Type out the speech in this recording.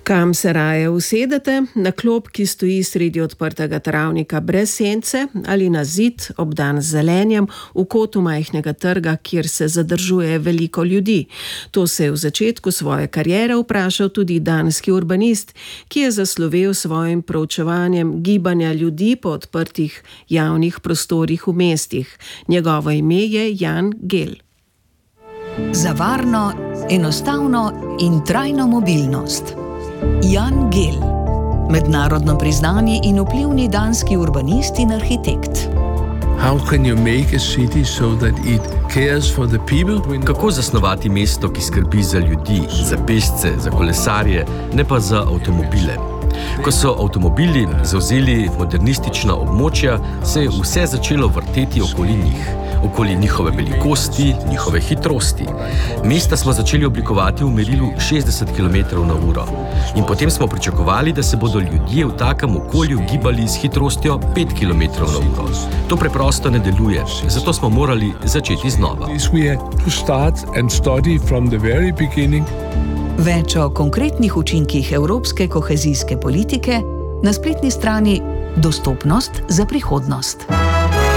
Kam se raje usedete? Na klop, ki stoji sredi odprtega travnika brez sence, ali na zid, obdan z zelenjem, v kotu majhnega trga, kjer se zadržuje veliko ljudi? To se je v začetku svoje kariere vprašal tudi danski urbanist, ki je zaslovel s svojim proučevanjem gibanja ljudi po odprtih javnih prostorih v mestih. Njegovo ime je Jan Gehl. Za varno, enostavno in trajno mobilnost. Jan Gehl, mednarodno priznani in vplivni danski urbanist in arhitekt. Kako zasnovati mesto, ki skrbi za ljudi, za pešce, za kolesarje, ne pa za avtomobile? Ko so avtomobili zavzeli modernistična območja, se je vse začelo vrteti okoli njih. Okoli njihove velikosti, njihove hitrosti. Mesta smo začeli oblikovati v merilu 60 km/h. In potem smo pričakovali, da se bodo ljudje v takem okolju gibali s hitrostjo 5 km/h. To preprosto ne deluje, zato smo morali začeti znova. Več o konkretnih učinkih evropske kohezijske politike na spletni strani Dostopnost za prihodnost.